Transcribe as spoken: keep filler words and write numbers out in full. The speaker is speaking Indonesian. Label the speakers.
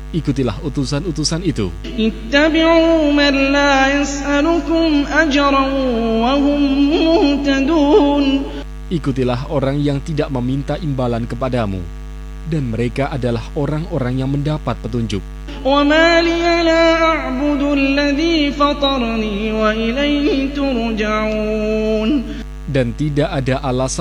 Speaker 1: Ikutilah utusan-utusan itu.
Speaker 2: Ittabi'u man la yas'alukum ajran wa hum muhtadun.
Speaker 1: Ikutilah orang yang tidak meminta imbalan kepadamu, dan mereka adalah orang-orang yang mendapat petunjuk.
Speaker 2: Wa ma liya la a'budu alladhi fatarani wa ilayhi turja'un.
Speaker 1: Dan tidak ada alasan